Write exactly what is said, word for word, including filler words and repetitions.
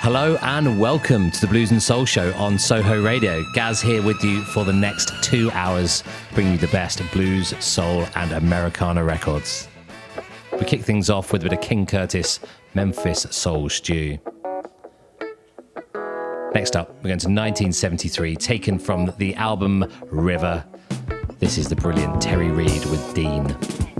Hello and welcome to the Blues and Soul Show on Soho Radio. Gaz here with you for the next two hours, bringing you the best blues, soul and Americana records. We kick things off with a bit of King Curtis, Memphis Soul Stew. Next up, we're going to nineteen seventy-three, taken from the album River. This is the brilliant Terry Reid with Dean.